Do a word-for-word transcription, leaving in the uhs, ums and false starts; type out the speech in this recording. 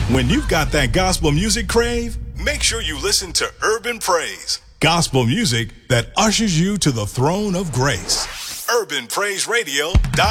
When you've got that gospel music crave, make sure you listen to Urban Praise, gospel music that ushers you to the throne of grace. urban praise radio dot com